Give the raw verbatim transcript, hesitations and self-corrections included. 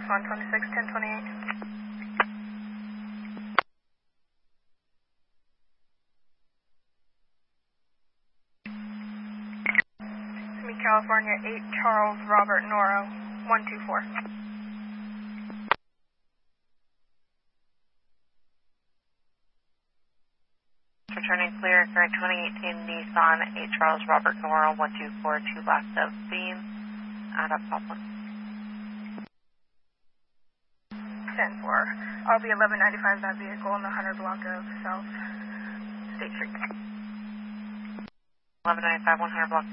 one twenty-six, ten twenty-eight. California, eight Charles Robert Noro, one two four. Returning clear, current twenty eighteen Nissan, eight Charles Robert Noro, one two four, two left of beam, out of Poplar. ten four. R B eleven ninety-five, that vehicle in the one hundred block of South State Street. eleven ninety-five, one hundred block.